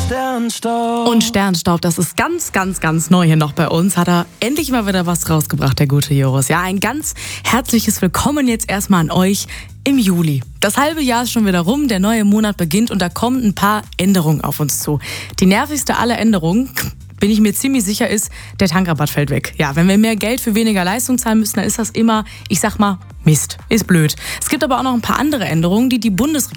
Und Sternstaub, das ist ganz, ganz, ganz neu hier noch bei uns. Hat er endlich mal wieder was rausgebracht, der gute Joris. Ja, ein ganz herzliches Willkommen jetzt erstmal an euch im Juli. Das halbe Jahr ist schon wieder rum, der neue Monat beginnt und da kommen ein paar Änderungen auf uns zu. Die nervigste aller Änderungen, bin ich mir ziemlich sicher, ist, der Tankrabatt fällt weg. Ja, wenn wir mehr Geld für weniger Leistung zahlen müssen, dann ist das immer, ich sag mal, Mist. Ist blöd. Es gibt aber auch noch ein paar andere Änderungen, die die Bundesregierung